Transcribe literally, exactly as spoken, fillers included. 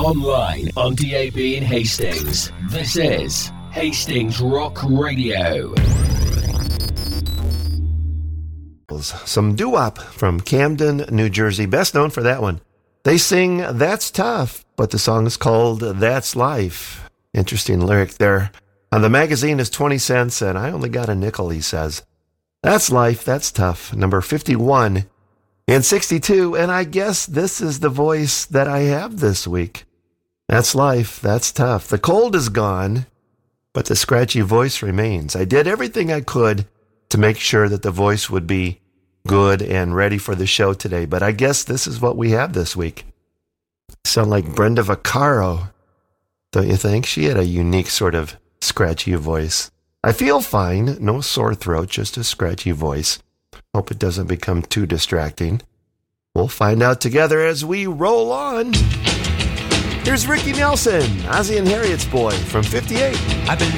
Online, on D A B in Hastings. This is Hastings Rock Radio. Some doo-wop from Camden, New Jersey. Best known for that one. They sing That's Tough, but the song is called That's Life. Interesting lyric there. On the magazine is twenty cents, and I only got a nickel, he says. That's Life, That's Tough. Number fifty-one and sixty-two, and I guess this is the voice that I have this week. That's life, that's tough. The cold is gone, but the scratchy voice remains. I did everything I could to make sure that the voice would be good and ready for the show today, but I guess this is what we have this week. Sound like Brenda Vaccaro, don't you think? She had a unique sort of scratchy voice. I feel fine, no sore throat, just a scratchy voice. Hope it doesn't become too distracting. We'll find out together as we roll on. Here's Ricky Nelson, Ozzie and Harriet's boy from fifty-eight. I've been